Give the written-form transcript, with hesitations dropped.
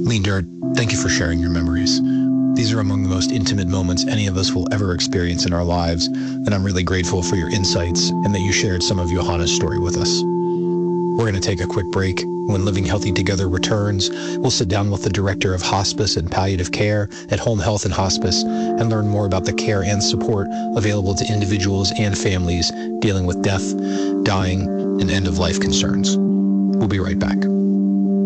Leander, thank you for sharing your memories. These are among the most intimate moments any of us will ever experience in our lives, and I'm really grateful for your insights and that you shared some of Johanna's story with us. We're going to take a quick break. When Living Healthy Together returns, we'll sit down with the Director of Hospice and Palliative Care at Home Health and Hospice and learn more about the care and support available to individuals and families dealing with death, dying, and end-of-life concerns. We'll be right back.